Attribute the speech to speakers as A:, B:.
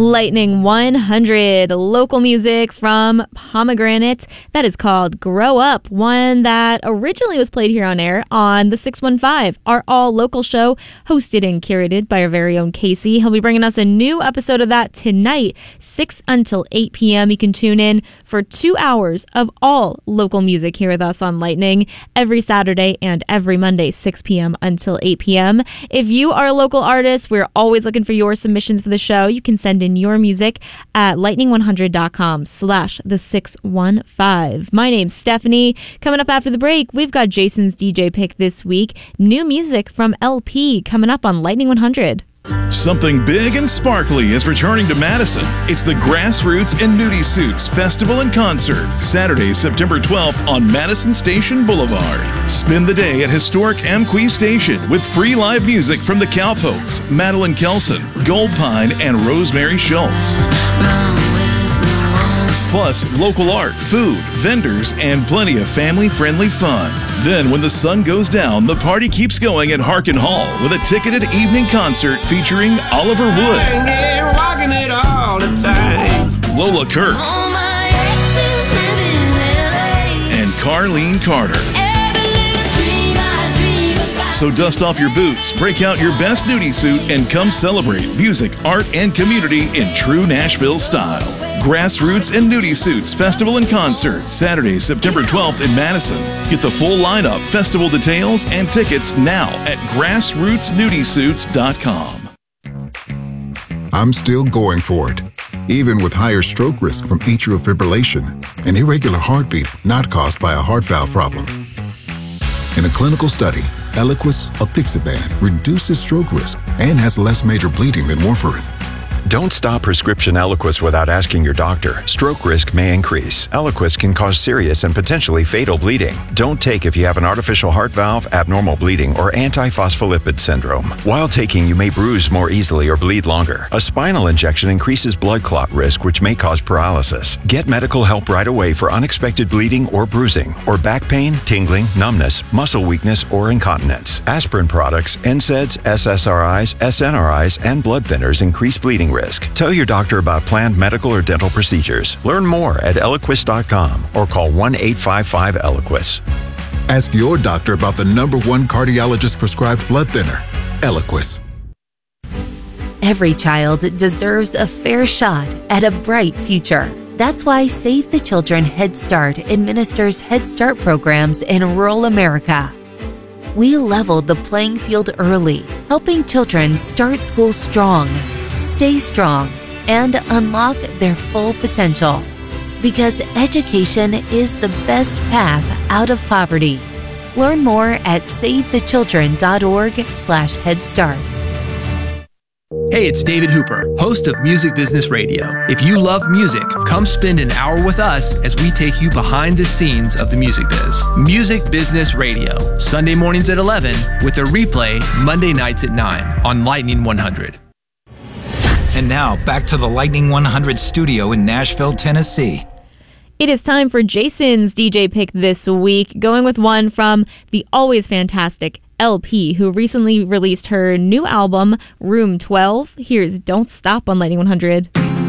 A: Lightning 100, local music from Pomegranate. That is called Grow Up, one that originally was played here on air on the 615, our all-local show, hosted and curated by our very own Casey. He'll be bringing us a new episode of that tonight, 6 until 8 p.m. You can tune in for 2 hours of all local music here with us on Lightning every Saturday and every Monday, 6 p.m. until 8 p.m. If you are a local artist, we're always looking for your submissions for the show. You can send in your music at lightning100.com/the615. My name's Stephanie. Coming up after the break, we've got Jason's DJ pick this week. New music from LP coming up on Lightning 100.
B: Something big and sparkly is returning to Madison. It's the Grassroots and Nudie Suits Festival and Concert, Saturday, September 12th on Madison Station Boulevard. Spend the day at historic Amqui Station with free live music from the Cowpokes, Madeline Kelson, Gold Pine, and Rosemary Schultz. Plus, local art, food, vendors, and plenty of family-friendly fun. Then, when the sun goes down, the party keeps going at Harkin Hall with a ticketed evening concert featuring Oliver Wood, Lola Kirk, and Carlene Carter. So dust off your boots, break out your best nudie suit, and come celebrate music, art, and community in true Nashville style. Grassroots and Nudie Suits Festival and Concert, Saturday, September 12th in Madison. Get the full lineup, festival details, and tickets now at grassrootsnudiesuits.com.
C: I'm still going for it, even with higher stroke risk from atrial fibrillation, an irregular heartbeat not caused by a heart valve problem. In a clinical study, Eliquis apixaban reduces stroke risk and has less major bleeding than warfarin.
D: Don't stop prescription Eliquis without asking your doctor. Stroke risk may increase. Eliquis can cause serious and potentially fatal bleeding. Don't take if you have an artificial heart valve, abnormal bleeding, or antiphospholipid syndrome. While taking, you may bruise more easily or bleed longer. A spinal injection increases blood clot risk, which may cause paralysis. Get medical help right away for unexpected bleeding or bruising, or back pain, tingling, numbness, muscle weakness, or incontinence. Aspirin products, NSAIDs, SSRIs, SNRIs, and blood thinners increase bleeding risk. Tell your doctor about planned medical or dental procedures. Learn more at Eliquis.com or call 1-855-ELIQUIS.
C: Ask your doctor about the #1 cardiologist prescribed blood thinner, Eliquis.
E: Every child deserves a fair shot at a bright future. That's why Save the Children Head Start administers Head Start programs in rural America. We leveled the playing field early, helping children start school strong, stay strong, and unlock their full potential. Because education is the best path out of poverty. Learn more at savethechildren.org/headstart.
F: Hey, it's David Hooper, host of Music Business Radio. If you love music, come spend an hour with us as we take you behind the scenes of the music biz. Music Business Radio, Sunday mornings at 11, with a replay Monday nights at 9 on Lightning 100.
G: And now, back to the Lightning 100 studio in Nashville, Tennessee.
A: It is time for Jason's DJ pick this week, going with one from the always fantastic LP, who recently released her new album, Room 12. Here's Don't Stop on Lightning 100.